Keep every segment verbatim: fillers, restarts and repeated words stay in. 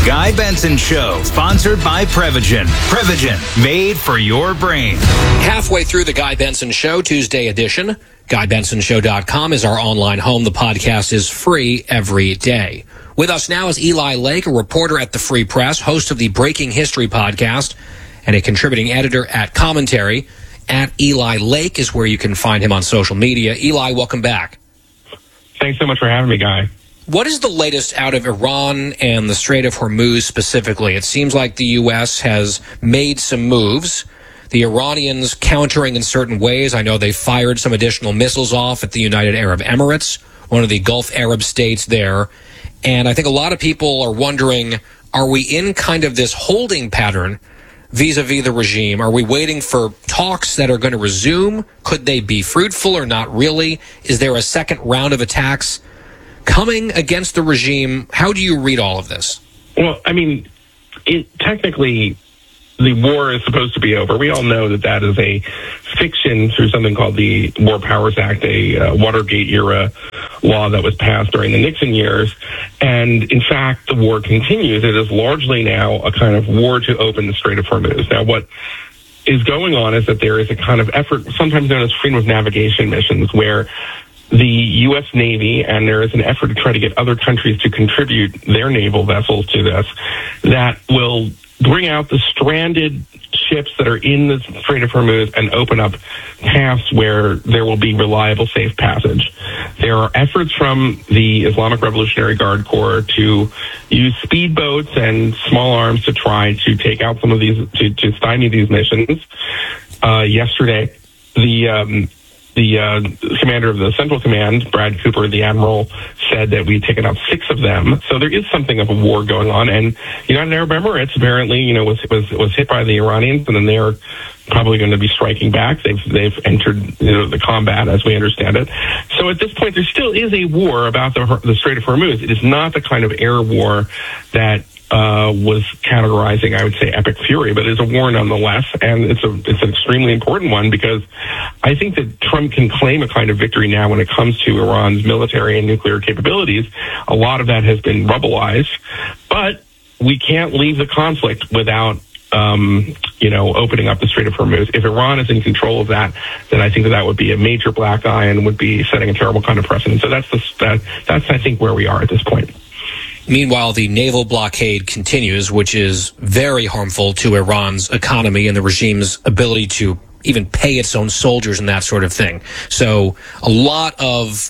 Guy Benson Show, sponsored by Prevagen. Prevagen, made for your brain. Halfway through the Guy Benson Show, Tuesday edition. Guy Benson Show dot com is our online home. The podcast is free every day. With us now is Eli Lake, a reporter at the Free Press, host of the Breaking History podcast, and a contributing editor at Commentary. At Eli Lake is where you can find him on social media. Eli, welcome back. Thanks so much for having me, Guy. What is the latest out of Iran and the Strait of Hormuz specifically? It seems like the U S has made some moves. The Iranians countering in certain ways. I know they fired some additional missiles off at the United Arab Emirates, one of the Gulf Arab states there. And I think a lot of people are wondering, are we in kind of this holding pattern vis-a-vis the regime? Are we waiting for talks that are going to resume? Could they be fruitful or not really? Is there a second round of attacks coming against the regime? How do you read all of this? Well, I mean, it, technically, the war is supposed to be over. We all know that that is a fiction through something called the War Powers Act, a uh, Watergate-era law that was passed during the Nixon years. And, in fact, the war continues. It is largely now a kind of war to open the Strait of Hormuz. Now, what is going on is that there is a kind of effort, sometimes known as freedom of navigation missions, where the U S Navy, and there is an effort to try to get other countries to contribute their naval vessels to this, that will bring out the stranded ships that are in the Strait of Hormuz and open up paths where there will be reliable, safe passage. There are efforts from the Islamic Revolutionary Guard Corps to use speedboats and small arms to try to take out some of these, to, to stymie these missions. Uh, yesterday, the um, The uh, commander of the Central Command, Brad Cooper, the admiral, said that we'd taken out six of them. So there is something of a war going on. And the United Arab Emirates apparently, you know, was was was hit by the Iranians, and then they're probably going to be striking back. They've they've entered, you know, the combat as we understand it. So at this point, there still is a war about the the Strait of Hormuz. It is not the kind of air war that Uh, was categorizing, I would say, epic fury, but it's a war nonetheless, and it's a it's an extremely important one, because I think that Trump can claim a kind of victory now when it comes to Iran's military and nuclear capabilities. A lot of that has been rubbleized, but we can't leave the conflict without um, you know, opening up the Strait of Hormuz. If Iran is in control of that, then I think that that would be a major black eye and would be setting a terrible kind of precedent. So that's the, that, that's I think where we are at this point. Meanwhile, the naval blockade continues, which is very harmful to Iran's economy and the regime's ability to even pay its own soldiers and that sort of thing. So a lot of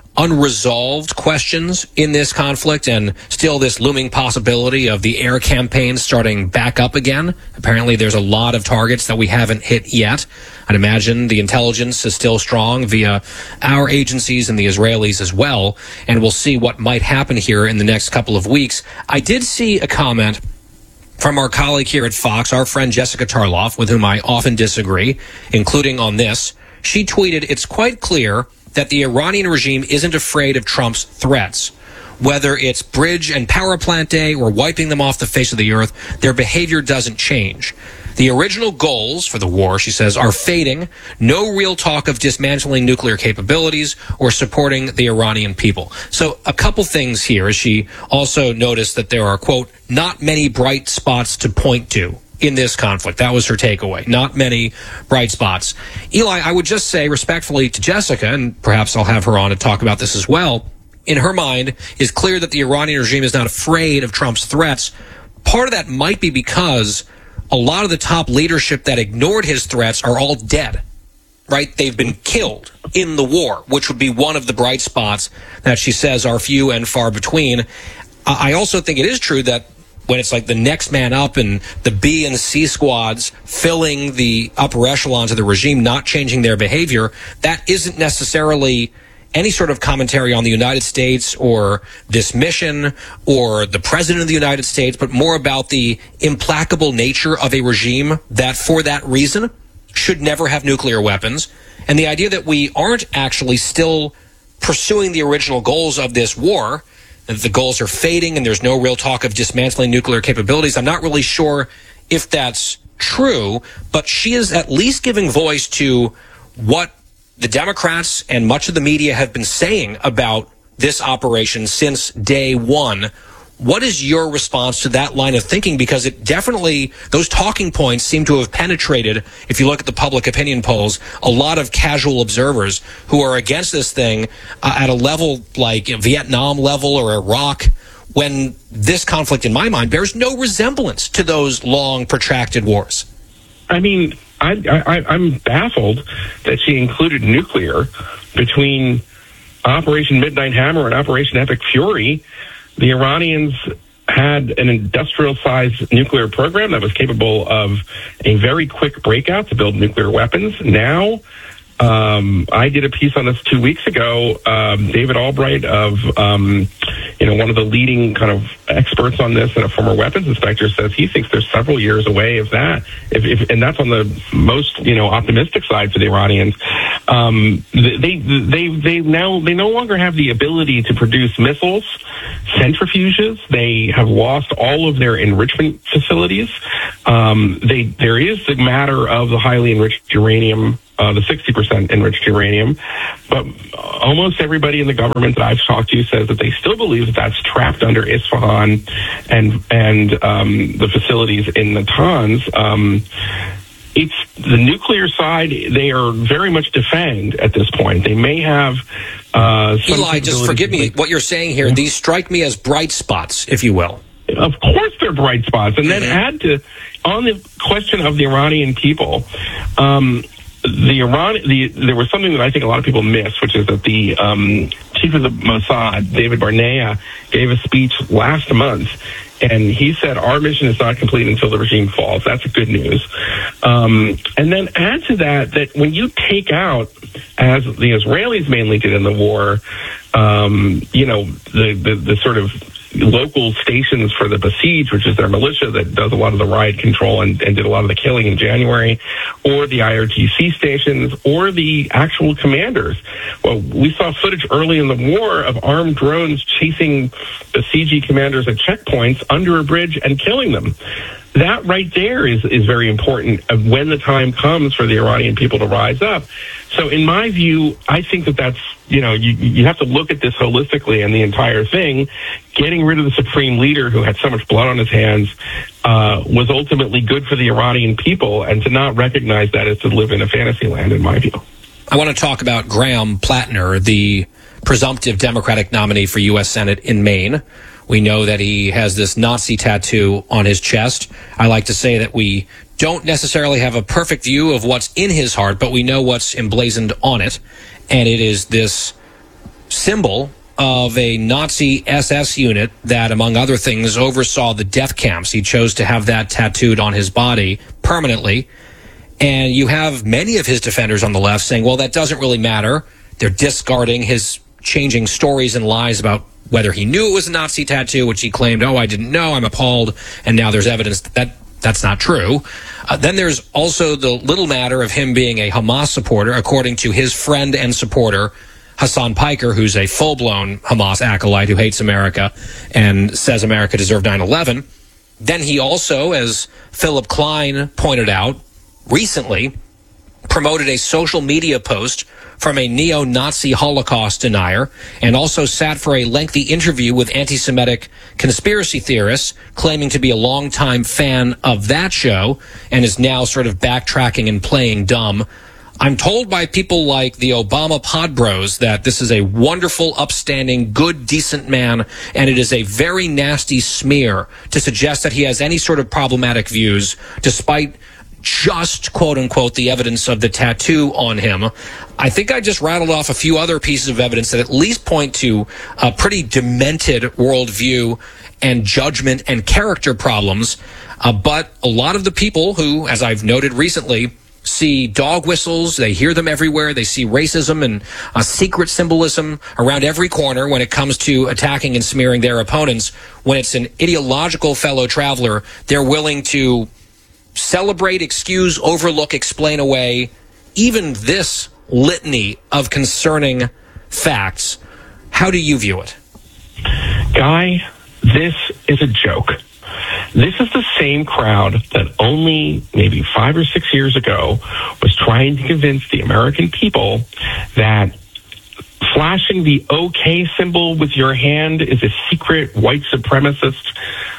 unresolved questions in this conflict, and still this looming possibility of the air campaign starting back up again. Apparently there's a lot of targets that we haven't hit yet. I'd imagine the intelligence is still strong via our agencies and the Israelis as well, and we'll see what might happen here in the next couple of weeks. I did see a comment from our colleague here at Fox, our friend Jessica Tarloff, with whom I often disagree, including on this. She tweeted, "It's quite clear that the Iranian regime isn't afraid of Trump's threats. Whether it's bridge and power plant day or wiping them off the face of the earth, their behavior doesn't change. The original goals for the war," she says, "are fading. No real talk of dismantling nuclear capabilities or supporting the Iranian people." So a couple things here, as she also noticed that there are, quote, "not many bright spots to point to in this conflict." That was her takeaway. Not many bright spots. Eli, I would just say respectfully to Jessica, and perhaps I'll have her on to talk about this as well, in her mind, it's clear that the Iranian regime is not afraid of Trump's threats. Part of that might be because a lot of the top leadership that ignored his threats are all dead, right? They've been killed in the war, which would be one of the bright spots that she says are few and far between. I also think it is true that when it's like the next man up and the B and C squads filling the upper echelons of the regime, not changing their behavior, that isn't necessarily any sort of commentary on the United States or this mission or the president of the United States, but more about the implacable nature of a regime that, for that reason, should never have nuclear weapons. And the idea that we aren't actually still pursuing the original goals of this war, that the goals are fading and there's no real talk of dismantling nuclear capabilities. I'm not really sure if that's true, but she is at least giving voice to what the Democrats and much of the media have been saying about this operation since day one. What is your response to that line of thinking? Because it definitely, those talking points seem to have penetrated, if you look at the public opinion polls, a lot of casual observers who are against this thing uh, at a level like Vietnam level or Iraq, when this conflict, in my mind, bears no resemblance to those long, protracted wars. I mean, I, I, I'm baffled that she included nuclear between Operation Midnight Hammer and Operation Epic Fury. The Iranians had an industrial-sized nuclear program that was capable of a very quick breakout to build nuclear weapons. Now, um, I did a piece on this two weeks ago. Um, David Albright of, um, you know, one of the leading kind of experts on this and a former weapons inspector says he thinks they're several years away of that. If, if, and that's on the most, you know, optimistic side for the Iranians. Um, they, they, they now, they no longer have the ability to produce missiles, centrifuges. They have lost all of their enrichment facilities. Um, they, there is the matter of the highly enriched uranium, uh, the sixty percent enriched uranium, but almost everybody in the government that I've talked to says that they still believe that that's trapped under Isfahan and, and, um, the facilities in Natanz. Um, It's the nuclear side. They are very much defanged at this point. They may have. Uh, some Eli, just forgive me. What you're saying here, these strike me as bright spots, if you will. Of course, they're bright spots. And then add to on the question of the Iranian people. Um, the Iran, the, there was something that I think a lot of people miss, which is that the um, chief of the Mossad, David Barnea, gave a speech last month. And he said, our mission is not complete until the regime falls. That's good news. Um, and then add to that, that when you take out, as the Israelis mainly did in the war, um, you know, the, the, the sort of local stations for the Basij, which is their militia that does a lot of the riot control and, and did a lot of the killing in January, or the I R G C stations, or the actual commanders. Well, we saw footage early in the war of armed drones chasing Basiji commanders at checkpoints under a bridge and killing them. That right there is, is very important of when the time comes for the Iranian people to rise up. So in my view, I think that that's, you know, you, you have to look at this holistically and the entire thing. Getting rid of the supreme leader who had so much blood on his hands uh, was ultimately good for the Iranian people, and to not recognize that is to live in a fantasy land, in my view. I want to talk about Graham Plattner, the presumptive Democratic nominee for U S Senate in Maine. We know that he has this Nazi tattoo on his chest. I like to say that we don't necessarily have a perfect view of what's in his heart, but we know what's emblazoned on it. And it is this symbol of a Nazi S S unit that, among other things, oversaw the death camps. He chose to have that tattooed on his body permanently. And you have many of his defenders on the left saying, well, that doesn't really matter. They're discarding his changing stories and lies about whether he knew it was a Nazi tattoo, which he claimed, oh, I didn't know, I'm appalled, and now there's evidence that, that that's not true. Uh, then there's also the little matter of him being a Hamas supporter, according to his friend and supporter, Hassan Piker, who's a full-blown Hamas acolyte who hates America and says America deserved nine eleven. Then he also, as Philip Klein pointed out recently, promoted a social media post from a neo-Nazi Holocaust denier, and also sat for a lengthy interview with anti-Semitic conspiracy theorists, claiming to be a longtime fan of that show, and is now sort of backtracking and playing dumb. I'm told by people like the Obama Pod Bros that this is a wonderful, upstanding, good, decent man, and it is a very nasty smear to suggest that he has any sort of problematic views, despite just, quote-unquote, the evidence of the tattoo on him. I think I just rattled off a few other pieces of evidence that at least point to a pretty demented worldview and judgment and character problems. Uh, but a lot of the people who, as I've noted recently, see dog whistles, they hear them everywhere, they see racism and uh, secret symbolism around every corner when it comes to attacking and smearing their opponents. When it's an ideological fellow traveler, they're willing to celebrate, excuse, overlook, explain away even this litany of concerning facts. How do you view it? Guy, this is a joke. This is the same crowd that only maybe five or six years ago was trying to convince the American people that flashing the OK symbol with your hand is a secret white supremacist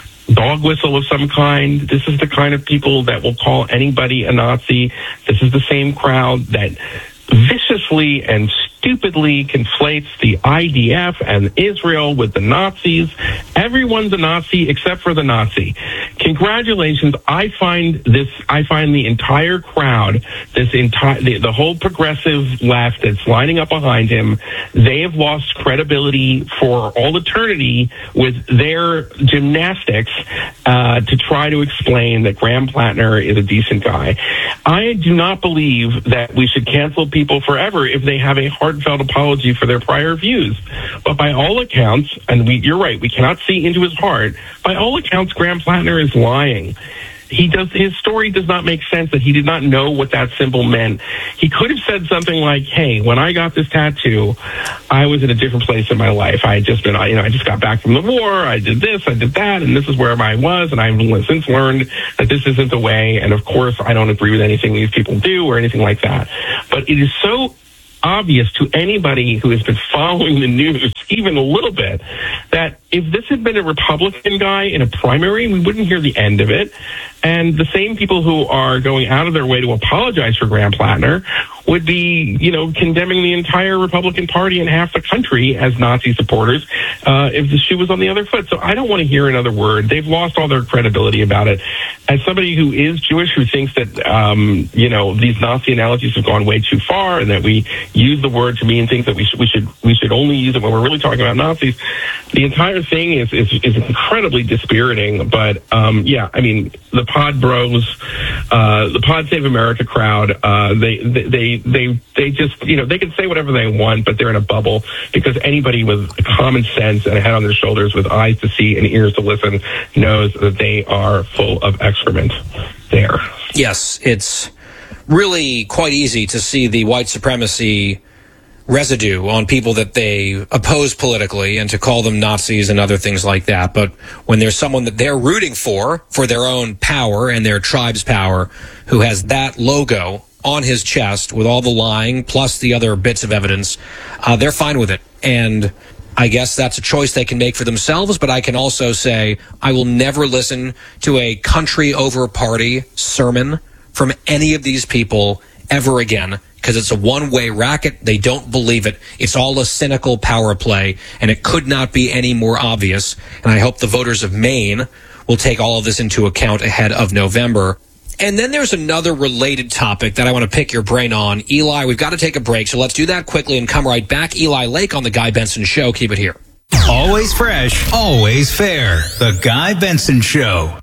dog whistle of some kind. This is the kind of people that will call anybody a Nazi. This is the same crowd that viciously and stupidly conflates the I D F and Israel with the Nazis. Everyone's a Nazi except for the Nazi. Congratulations. I find this, I find the entire crowd, this entire, the, the whole progressive left that's lining up behind him, they have lost credibility for all eternity with their gymnastics uh, to try to explain that Graham Plattner is a decent guy. I do not believe that we should cancel people forever if they have a heartfelt apology for their prior views. But by all accounts, and we, you're right, we cannot see into his heart, by all accounts, Graham Plattner is lying. He does, his story does not make sense that he did not know what that symbol meant. He could have said something like, hey, when I got this tattoo, I was in a different place in my life. I had just been, you know, I just got back from the war. I did this, I did that, and this is where I was. And I've since learned that this isn't the way. And of course, I don't agree with anything these people do or anything like that. But it is so obvious to anybody who has been following the news even a little bit that if this had been a Republican guy in a primary, we wouldn't hear the end of it. And the same people who are going out of their way to apologize for Graham Plattner would be, you know, condemning the entire Republican Party and half the country as Nazi supporters uh, if the shoe was on the other foot. So I don't want to hear another word. They've lost all their credibility about it. As somebody who is Jewish, who thinks that, um, you know, these Nazi analogies have gone way too far and that we use the word to mean things that we should we should we should only use it when we're really talking about Nazis, the entire thing is is, is incredibly dispiriting. But um, yeah, I mean, the Pod Bros, uh, the Pod Save America crowd, uh, they they they they just, you know, they can say whatever they want, but they're in a bubble because anybody with common sense and a head on their shoulders, with eyes to see and ears to listen, knows that they are full of excrement. There. Yes, it's really quite easy to see the white supremacy residue on people that they oppose politically and to call them Nazis and other things like that. But when there's someone that they're rooting for, for their own power and their tribe's power, who has that logo on his chest with all the lying plus the other bits of evidence, uh, they're fine with it. And I guess that's a choice they can make for themselves, but I can also say I will never listen to a country over party sermon from any of these people ever again, because it's a one-way racket. They don't believe it. It's all a cynical power play, and it could not be any more obvious. And I hope the voters of Maine will take all of this into account ahead of November. And then there's another related topic that I want to pick your brain on. Eli, we've got to take a break, so let's do that quickly and come right back. Eli Lake on The Guy Benson Show. Keep it here. Always fresh, always fair. The Guy Benson Show.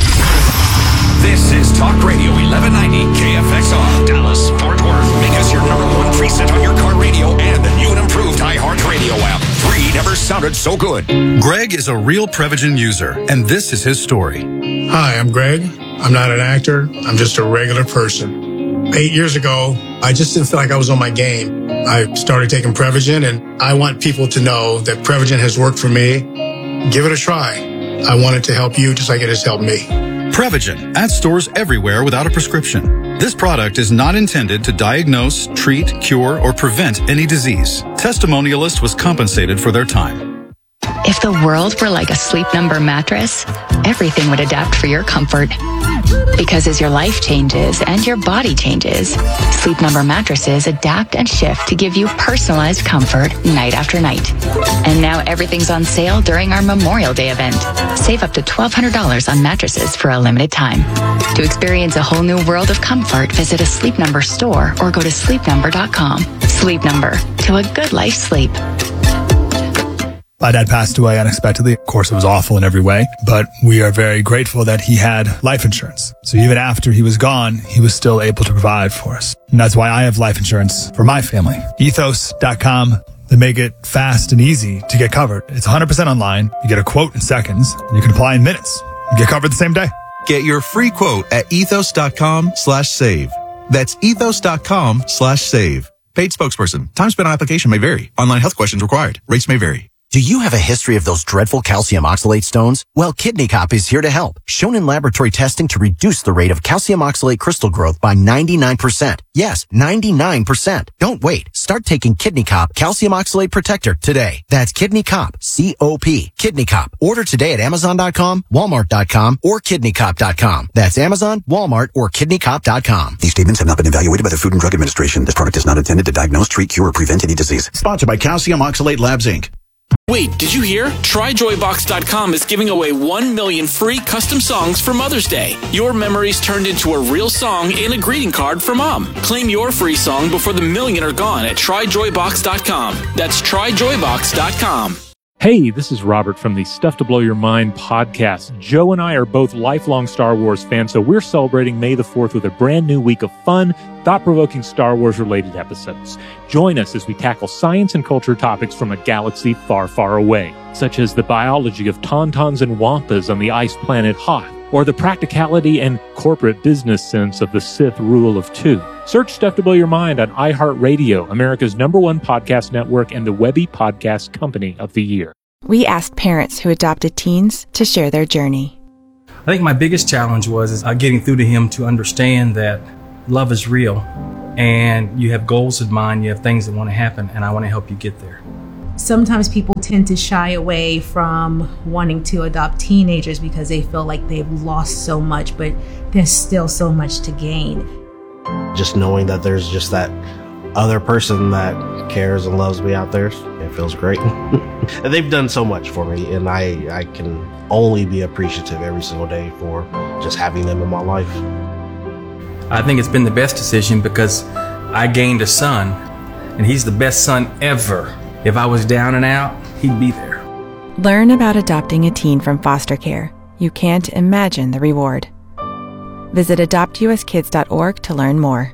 This is Talk Radio eleven ninety K F X R, Dallas, Fort Worth. Make us your number one preset on your car radio and the new and improved iHeartRadio app. Free never sounded so good. Greg is a real Prevagen user, and this is his story. Hi, I'm Greg. I'm not an actor. I'm just a regular person. Eight years ago, I just didn't feel like I was on my game. I started taking Prevagen, and I want people to know that Prevagen has worked for me. Give it a try. I want it to help you just like it has helped me. Prevagen, at stores everywhere without a prescription. This product is not intended to diagnose, treat, cure, or prevent any disease. Testimonialist was compensated for their time. If the world were like a Sleep Number mattress, everything would adapt for your comfort. Because as your life changes and your body changes, Sleep Number mattresses adapt and shift to give you personalized comfort night after night. And now everything's on sale during our Memorial Day event. Save up to twelve hundred dollars on mattresses for a limited time. To experience a whole new world of comfort, visit a Sleep Number store or go to sleep number dot com. Sleep Number, to a good life sleep. My dad passed away unexpectedly. Of course, it was awful in every way, but we are very grateful that he had life insurance. So even after he was gone, he was still able to provide for us. And that's why I have life insurance for my family. ethos dot com. They make it fast and easy to get covered. It's one hundred percent online. You get a quote in seconds, and you can apply in minutes. You get covered the same day. Get your free quote at ethos dot com slash save. That's ethos dot com slash save. Paid spokesperson. Time spent on application may vary. Online health questions required. Rates may vary. Do you have a history of those dreadful calcium oxalate stones? Well, Kidney Cop is here to help. Shown in laboratory testing to reduce the rate of calcium oxalate crystal growth by ninety-nine percent. Yes, ninety-nine percent. Don't wait. Start taking Kidney Cop Calcium Oxalate Protector today. That's Kidney Cop, C O P. Kidney Cop. Order today at Amazon dot com, Walmart dot com, or Kidney Cop dot com. That's Amazon, Walmart, or Kidney Cop dot com. These statements have not been evaluated by the Food and Drug Administration. This product is not intended to diagnose, treat, cure, or prevent any disease. Sponsored by Calcium Oxalate Labs, Incorporated. Wait, did you hear? Try Joy Box dot com is giving away one million free custom songs for Mother's Day. Your memories turned into a real song and a greeting card for Mom. Claim your free song before the million are gone at Try Joy Box dot com. That's Try Joy Box dot com. Hey, this is Robert from the Stuff to Blow Your Mind podcast. Joe and I are both lifelong Star Wars fans, so we're celebrating May the fourth with a brand new week of fun, thought-provoking Star Wars-related episodes. Join us as we tackle science and culture topics from a galaxy far, far away, such as the biology of tauntauns and wampas on the ice planet Hoth, or the practicality and corporate business sense of the Sith rule of two. Search Stuff to Blow Your Mind on iHeartRadio, America's number one podcast network and the Webby Podcast Company of the Year. We asked parents who adopted teens to share their journey. I think my biggest challenge was is, uh, getting through to him to understand that love is real and you have goals in mind, you have things that want to happen, and I want to help you get there. Sometimes people tend to shy away from wanting to adopt teenagers because they feel like they've lost so much, but there's still so much to gain. Just knowing that there's just that other person that cares and loves me out there, it feels great. And they've done so much for me, and I, I can only be appreciative every single day for just having them in my life. I think it's been the best decision because I gained a son, and he's the best son ever. If I was down and out, he'd be there. Learn about adopting a teen from foster care. You can't imagine the reward. Visit adopt U S kids dot org to learn more.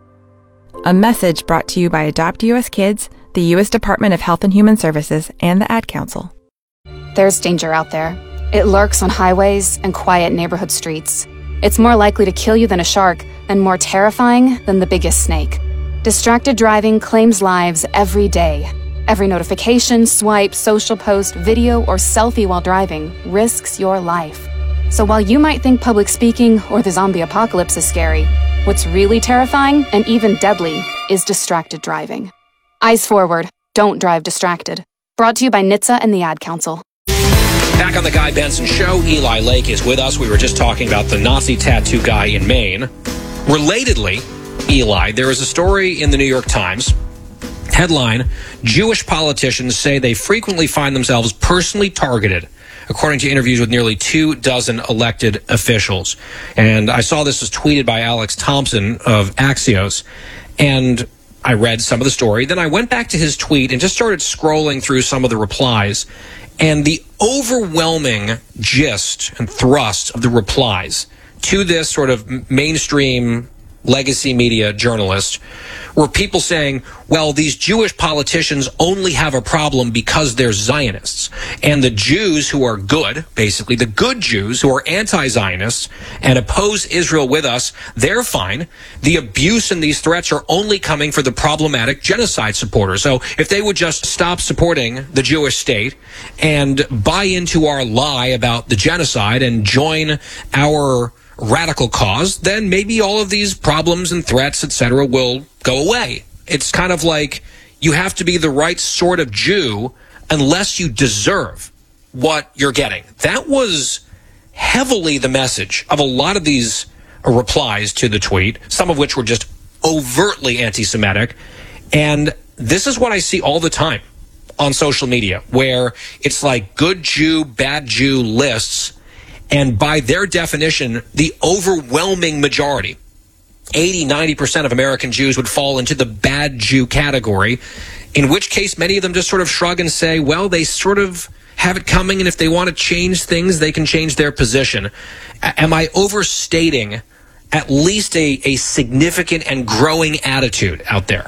A message brought to you by Adopt U S Kids, the U S Department of Health and Human Services, and the Ad Council. There's danger out there. It lurks on highways and quiet neighborhood streets. It's more likely to kill you than a shark, and more terrifying than the biggest snake. Distracted driving claims lives every day. Every notification, swipe, social post, video, or selfie while driving risks your life. So while you might think public speaking or the zombie apocalypse is scary, what's really terrifying and even deadly is distracted driving. Eyes forward, don't drive distracted. Brought to you by N H T S A and the Ad Council. Back on the Guy Benson Show, Eli Lake is with us. We were just talking about the Nazi tattoo guy in Maine. Relatedly, Eli, there is a story in the New York Times. Headline, Jewish politicians say they frequently find themselves personally targeted, according to interviews with nearly two dozen elected officials. And I saw this was tweeted by Alex Thompson of Axios, and I read some of the story. Then I went back to his tweet and just started scrolling through some of the replies. And the overwhelming gist and thrust of the replies to this sort of mainstream legacy media journalist were people saying, well, these Jewish politicians only have a problem because they're Zionists. And the Jews who are good, basically the good Jews who are anti-Zionists and oppose Israel with us, they're fine. The abuse and these threats are only coming for the problematic genocide supporters. So if they would just stop supporting the Jewish state and buy into our lie about the genocide and join our radical cause, then maybe all of these problems and threats, et cetera, will go away. It's kind of like you have to be the right sort of Jew unless you deserve what you're getting. That was heavily the message of a lot of these replies to the tweet, some of which were just overtly anti-Semitic. And this is what I see all the time on social media, where it's like good Jew, bad Jew lists. And by their definition, the overwhelming majority, eighty, ninety percent of American Jews would fall into the bad Jew category, in which case many of them just sort of shrug and say, well, they sort of have it coming, and if they want to change things, they can change their position. A- am I overstating at least a, a significant and growing attitude out there?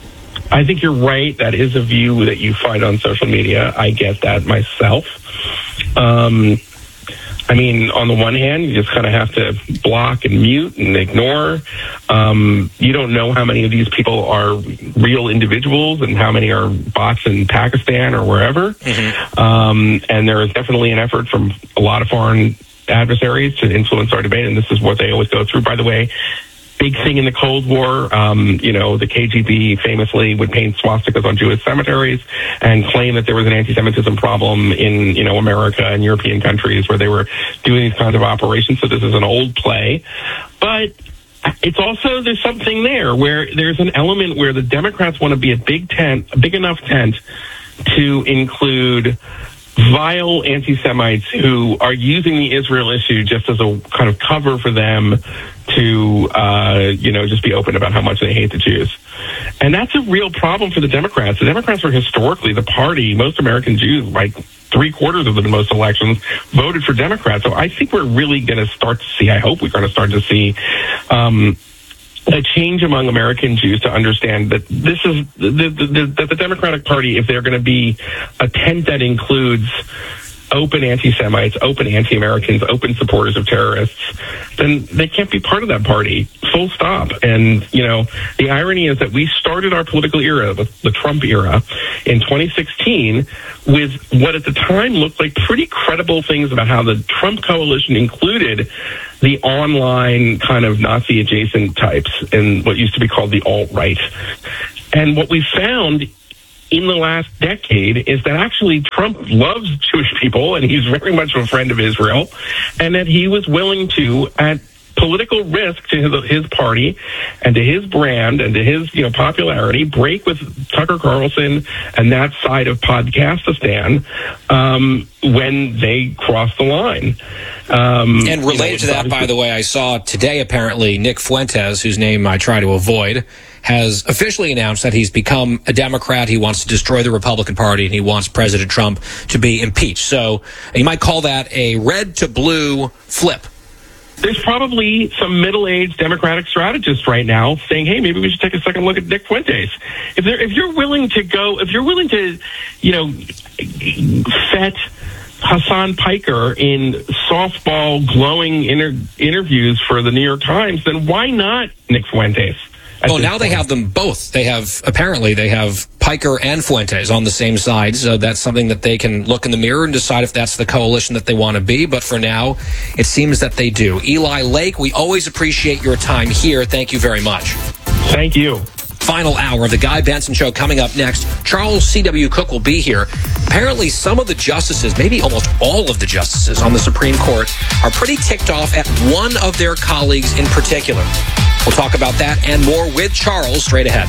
I think you're right. That is a view that you find on social media. I get that myself. Um... I mean, on the one hand, you just kind of have to block and mute and ignore. Um, you don't know how many of these people are real individuals and how many are bots in Pakistan or wherever. Mm-hmm. Um, and there is definitely an effort from a lot of foreign adversaries to influence our debate, and this is what they always go through. By the way, big thing in the Cold War, um, you know, the K G B famously would paint swastikas on Jewish cemeteries and claim that there was an anti-Semitism problem in, you know, America and European countries where they were doing these kinds of operations. So this is an old play. But it's also, there's something there where there's an element where the Democrats want to be a big tent, a big enough tent to include vile anti-Semites who are using the Israel issue just as a kind of cover for them to, uh, you know, just be open about how much they hate the Jews. And that's a real problem for the Democrats. The Democrats were historically the party, most American Jews, like three quarters of the most elections, voted for Democrats. So I think we're really going to start to see, I hope we're going to start to see, um, a change among American Jews to understand that this is the, the, the, that the Democratic Party, if they're going to be a tent that includes open anti-Semites, open anti-Americans, open supporters of terrorists, then they can't be part of that party, full stop. And, you know, the irony is that we started our political era, the, the Trump era, in twenty sixteen with what at the time looked like pretty credible things about how the Trump coalition included the online kind of Nazi-adjacent types and what used to be called the alt-right. And what we found in the last decade is that actually Trump loves Jewish people and he's very much a friend of Israel, and that he was willing to, at political risk to his, his party and to his brand and to his, you know, popularity, break with Tucker Carlson and that side of Podcastistan um, when they cross the line. Um, and related you know, to that, by the way, I saw today apparently Nick Fuentes, whose name I try to avoid, has officially announced that he's become a Democrat. He wants to destroy the Republican Party, and he wants President Trump to be impeached. So you might call that a red to blue flip. There's probably some middle-aged Democratic strategists right now saying, hey, maybe we should take a second look at Nick Fuentes. If they're, if you're willing to go, if you're willing to, you know, set Hassan Piker in softball glowing inter- interviews for the New York Times, then why not Nick Fuentes? Well, now they have them both. They have, apparently, they have Piker and Fuentes on the same side. So that's something that they can look in the mirror and decide if that's the coalition that they want to be. But for now, it seems that they do. Eli Lake, we always appreciate your time here. Thank you very much. Thank you. Final hour of the Guy Benson Show coming up next. Charles C W. Cook will be here. Apparently, some of the justices, maybe almost all of the justices on the Supreme Court, are pretty ticked off at one of their colleagues in particular. We'll talk about that and more with Charles straight ahead.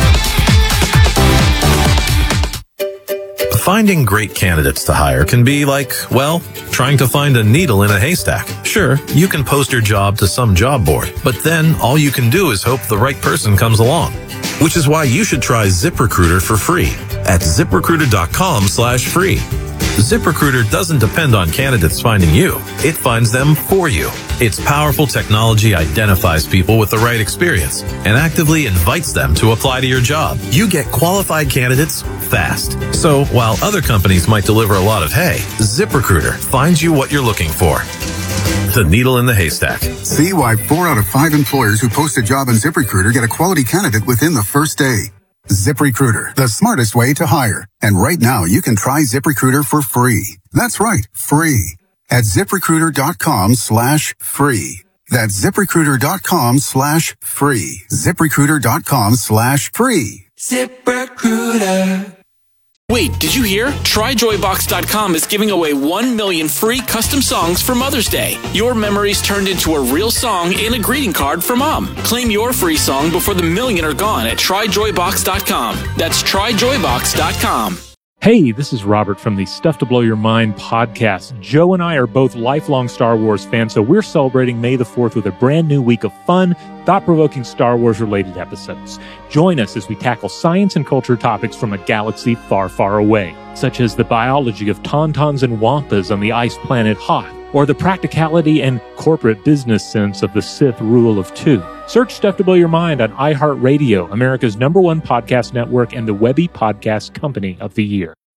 Finding great candidates to hire can be like, well, trying to find a needle in a haystack. Sure, you can post your job to some job board, but then all you can do is hope the right person comes along. Which is why you should try ZipRecruiter for free at ZipRecruiter.com slash free. ZipRecruiter doesn't depend on candidates finding you. It finds them for you. Its powerful technology identifies people with the right experience and actively invites them to apply to your job. You get qualified candidates fast. So while other companies might deliver a lot of hay, ZipRecruiter finds you what you're looking for. The needle in the haystack. See why four out of five employers who post a job on ZipRecruiter get a quality candidate within the first day. ZipRecruiter, the smartest way to hire. And right now, you can try ZipRecruiter for free. That's right, free. At ZipRecruiter.com slash free. That's ZipRecruiter.com slash free. ZipRecruiter.com slash free. ZipRecruiter. Wait, did you hear? Try Joy Box dot com is giving away one million free custom songs for Mother's Day. Your memories turned into a real song in a greeting card for Mom. Claim your free song before the million are gone at Try Joy Box dot com. That's Try Joy Box dot com. Hey, this is Robert from the Stuff to Blow Your Mind podcast. Joe and I are both lifelong Star Wars fans, so we're celebrating May the fourth with a brand new week of fun, thought-provoking Star Wars-related episodes. Join us as we tackle science and culture topics from a galaxy far, far away, such as the biology of tauntauns and wampas on the ice planet Hoth, or the practicality and corporate business sense of the Sith rule of two. Search Stuff to Blow Your Mind on iHeartRadio, America's number one podcast network and the Webby Podcast Company of the Year.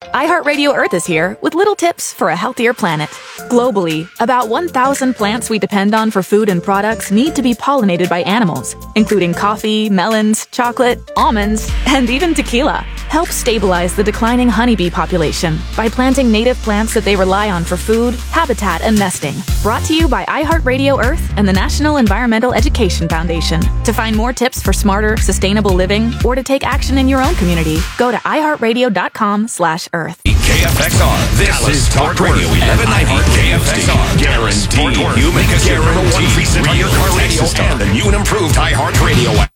iHeartRadio Earth is here with little tips for a healthier planet. Globally, about one thousand plants we depend on for food and products need to be pollinated by animals, including coffee, melons, chocolate, almonds, and even tequila. Help stabilize the declining honeybee population by planting native plants that they rely on for food, habitat, and nesting. Brought to you by iHeartRadio Earth and the National Environmental Education Foundation. To find more tips for smarter, sustainable living, or to take action in your own community, go to iHeartRadio.com slash Earth. K F X R. This Dallas, is Talk Radio eleven ninety K F X R. Guaranteed human. Because your number one preset on your car radio and the new and improved iHeartRadio app.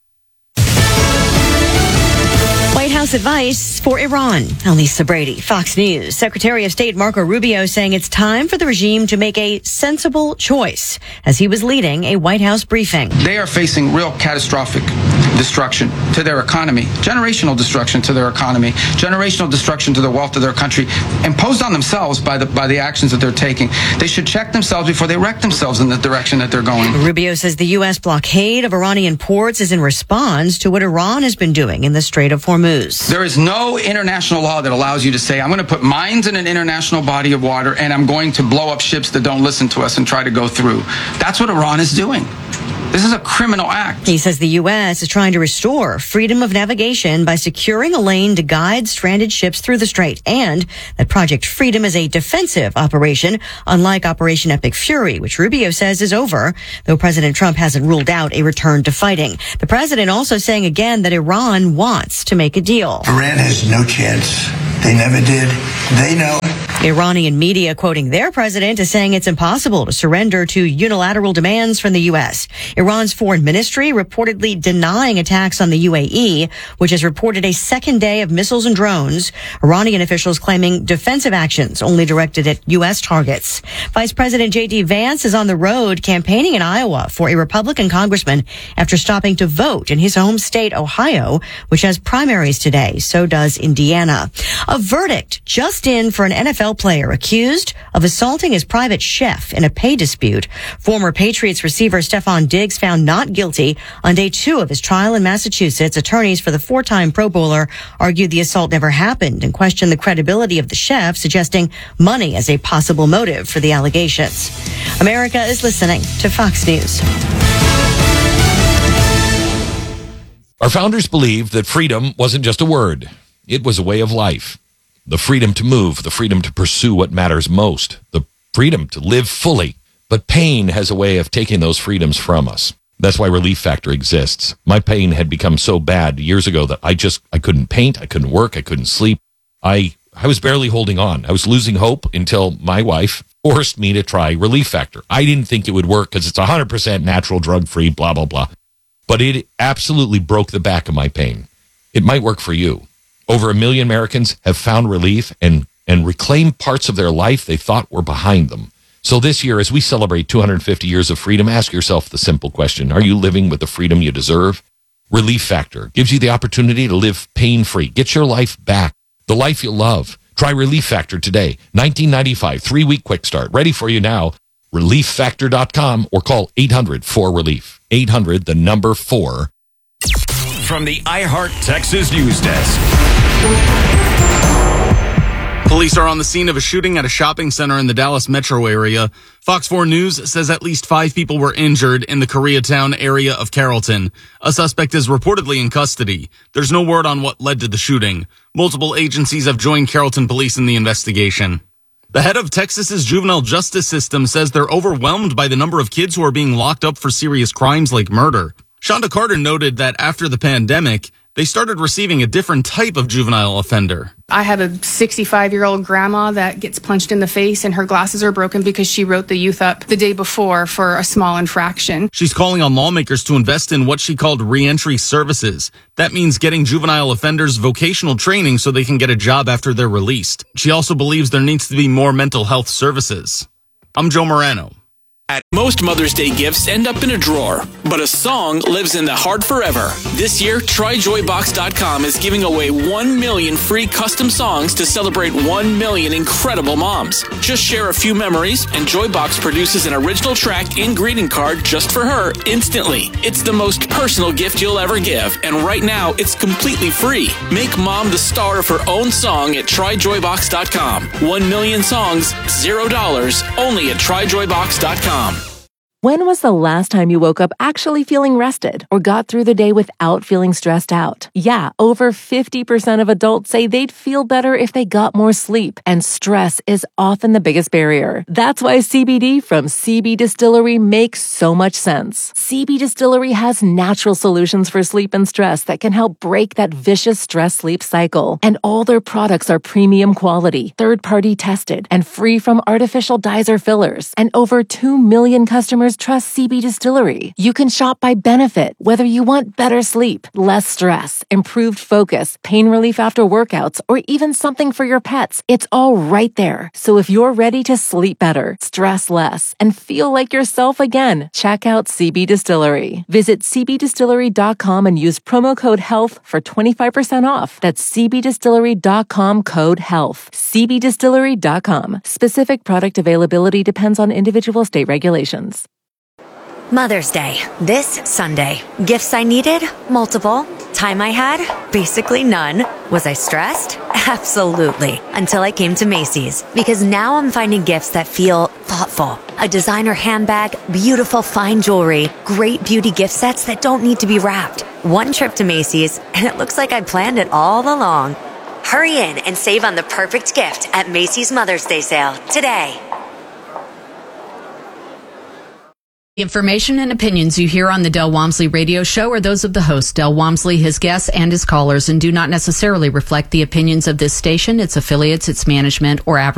White House advice for Iran. I'm Lisa Brady, Fox News. Secretary of State Marco Rubio saying it's time for the regime to make a sensible choice as he was leading a White House briefing. They are facing real catastrophic destruction to their economy, generational destruction to their economy, generational destruction to the wealth of their country, imposed on themselves by the by the actions that they're taking. They should check themselves before they wreck themselves in the direction that they're going. Rubio says the U S blockade of Iranian ports is in response to what Iran has been doing in the Strait of Hormuz. There is no international law that allows you to say, I'm going to put mines in an international body of water and I'm going to blow up ships that don't listen to us and try to go through. That's what Iran is doing. This is a criminal act. He says the U S is trying to restore freedom of navigation by securing a lane to guide stranded ships through the strait, and that Project Freedom is a defensive operation, unlike Operation Epic Fury, which Rubio says is over, though President Trump hasn't ruled out a return to fighting. The president also saying again that Iran wants to make a deal. Iran has no chance. They never did. They know it. Iranian media quoting their president is saying it's impossible to surrender to unilateral demands from the U S. Iran's foreign ministry reportedly denying attacks on the U A E, which has reported a second day of missiles and drones. Iranian officials claiming defensive actions only directed at U S targets. Vice President J D Vance is on the road campaigning in Iowa for a Republican congressman after stopping to vote in his home state, Ohio, which has primaries today. So does Indiana. A verdict just in for an N F L player accused of assaulting his private chef in a pay dispute. Former Patriots receiver Stephon Diggs found not guilty on day two of his trial in Massachusetts. Attorneys for the four-time Pro Bowler argued the assault never happened and questioned the credibility of the chef, suggesting money as a possible motive for the allegations. America is listening to Fox News. Our founders believed that freedom wasn't just a word. It was a way of life. The freedom to move, the freedom to pursue what matters most, the freedom to live fully. But pain has a way of taking those freedoms from us. That's why Relief Factor exists. My pain had become so bad years ago that I just, I couldn't paint, I couldn't work, I couldn't sleep. I, I was barely holding on. I was losing hope until my wife forced me to try Relief Factor. I didn't think it would work because it's one hundred percent natural, drug-free, blah, blah, blah. But it absolutely broke the back of my pain. It might work for you. Over a million Americans have found relief and, and reclaimed parts of their life they thought were behind them. So this year, as we celebrate two hundred fifty years of freedom, ask yourself the simple question: are you living with the freedom you deserve? Relief Factor gives you the opportunity to live pain-free. Get your life back, the life you love. Try Relief Factor today. nineteen ninety-five, three-week quick start. Ready for you now. relief factor dot com or call eight hundred four relief. eight hundred, the number four. From the iHeart Texas News Desk. Police are on the scene of a shooting at a shopping center in the Dallas metro area. Fox four News says at least five people were injured in the Koreatown area of Carrollton. A suspect is reportedly in custody. There's no word on what led to the shooting. Multiple agencies have joined Carrollton police in the investigation. The head of Texas's juvenile justice system says they're overwhelmed by the number of kids who are being locked up for serious crimes like murder. Shonda Carter noted that after the pandemic, they started receiving a different type of juvenile offender. I have a sixty-five-year-old grandma that gets punched in the face and her glasses are broken because she wrote the youth up the day before for a small infraction. She's calling on lawmakers to invest in what she called reentry services. That means getting juvenile offenders vocational training so they can get a job after they're released. She also believes there needs to be more mental health services. I'm Joe Morano, Most Mother's Day gifts end up in a drawer, but a song lives in the heart forever. This year, Try Joy Box dot com is giving away one million free custom songs to celebrate one million incredible moms. Just share a few memories, and Joybox produces an original track and greeting card just for her instantly. It's the most personal gift you'll ever give, and right now, it's completely free. Make mom the star of her own song at Try Joy Box dot com. One million songs, zero dollars, only at Try Joy Box dot com. When was the last time you woke up actually feeling rested or got through the day without feeling stressed out? Yeah, over fifty percent of adults say they'd feel better if they got more sleep, and stress is often the biggest barrier. That's why C B D from C B Distillery makes so much sense. C B Distillery has natural solutions for sleep and stress that can help break that vicious stress-sleep cycle. And all their products are premium quality, third-party tested, and free from artificial dyes or fillers. And over two million customers trust C B Distillery. You can shop by benefit, whether you want better sleep, less stress, improved focus, pain relief after workouts, or even something for your pets. It's all right there. So if you're ready to sleep better, stress less, and feel like yourself again, check out C B Distillery. Visit C B distillery dot com and use promo code HEALTH for twenty-five percent off. That's C B distillery dot com code HEALTH. C B distillery dot com. Specific product availability depends on individual state regulations. Mother's Day, this Sunday. Gifts I needed? Multiple. Time I had? Basically none. Was I stressed? Absolutely. Until I came to Macy's. Because now I'm finding gifts that feel thoughtful. A designer handbag, beautiful fine jewelry, great beauty gift sets that don't need to be wrapped. One trip to Macy's, and it looks like I planned it all along. Hurry in and save on the perfect gift at Macy's Mother's Day sale today. The information and opinions you hear on the Del Walmsley radio show are those of the host, Del Walmsley, his guests, and his callers, and do not necessarily reflect the opinions of this station, its affiliates, its management, or advertisers.